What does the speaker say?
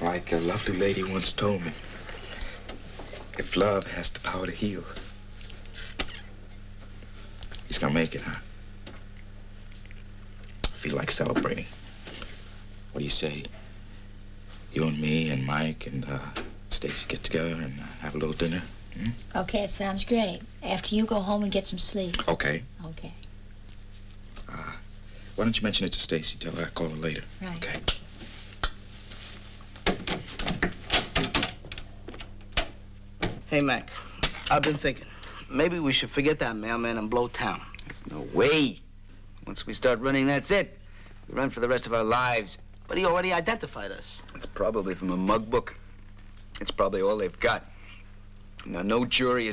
Like a lovely lady once told me, if love has the power to heal, he's gonna make it, huh? I feel like celebrating. What do you say? You and me and Mike and Stacy get together and have a little dinner? Hmm? Okay, it sounds great. After you go home and get some sleep. Okay. Okay. Why don't you mention it to Stacy? Tell her I call her later. Right. Okay. Hey, Mac, I've been thinking. Maybe we should forget that mailman and blow town. There's no way. Once we start running, that's it. We run for the rest of our lives. But he already identified us. It's probably from a mug book. It's probably all they've got. Now, no jury is